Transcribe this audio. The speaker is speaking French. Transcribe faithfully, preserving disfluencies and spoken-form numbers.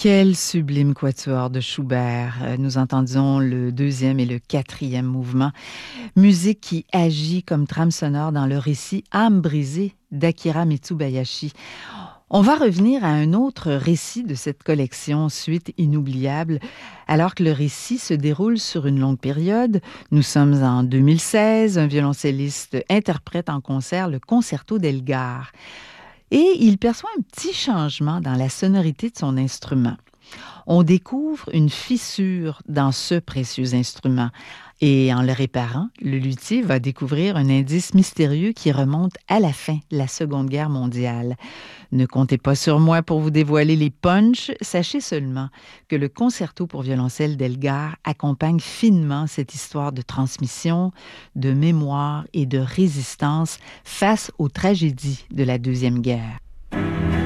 Quel sublime quatuor de Schubert. Euh, Nous entendions le deuxième et le quatrième mouvement. Musique qui agit comme trame sonore dans le récit Âme brisée d'Akira Mitsubayashi. On va revenir à un autre récit de cette collection, Suite inoubliable, alors que le récit se déroule sur une longue période. Nous sommes en deux mille seize, un violoncelliste interprète en concert le concerto d'Elgar. Et il perçoit un petit changement dans la sonorité de son instrument. On découvre une fissure dans ce précieux instrument. Et en le réparant, le luthier va découvrir un indice mystérieux qui remonte à la fin de la Seconde Guerre mondiale. Ne comptez pas sur moi pour vous dévoiler les punchs. Sachez seulement que le concerto pour violoncelle d'Elgar accompagne finement cette histoire de transmission, de mémoire et de résistance face aux tragédies de la Deuxième Guerre.